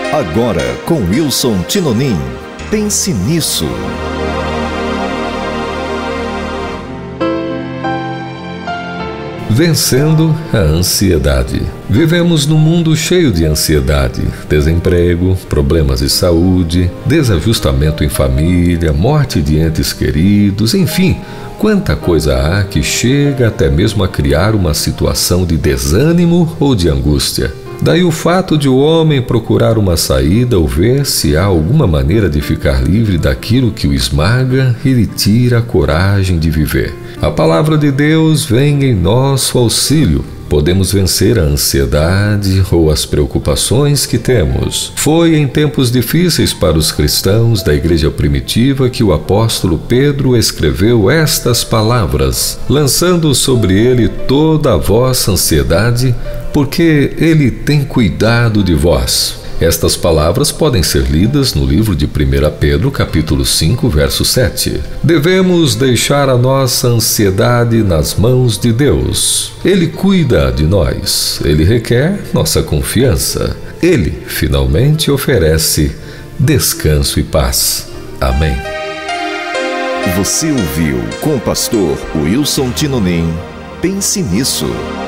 Agora com Wilson Tinonim. Pense nisso. Vencendo a ansiedade. Vivemos num mundo cheio de ansiedade, desemprego, problemas de saúde, desajustamento em família, morte de entes queridos, enfim, quanta coisa há que chega até mesmo a criar uma situação de desânimo ou de angústia. Daí o fato de o homem procurar uma saída ou ver se há alguma maneira de ficar livre daquilo que o esmaga e lhe tira a coragem de viver. A palavra de Deus vem em nosso auxílio. Podemos vencer a ansiedade ou as preocupações que temos. Foi em tempos difíceis para os cristãos da igreja primitiva que o apóstolo Pedro escreveu estas palavras, lançando sobre ele toda a vossa ansiedade, porque ele tem cuidado de vós. Estas palavras podem ser lidas no livro de 1 Pedro, capítulo 5, verso 7. Devemos deixar a nossa ansiedade nas mãos de Deus. Ele cuida de nós. Ele requer nossa confiança. Ele, finalmente, oferece descanso e paz. Amém. Você ouviu com o pastor Wilson Tinonim. Pense nisso.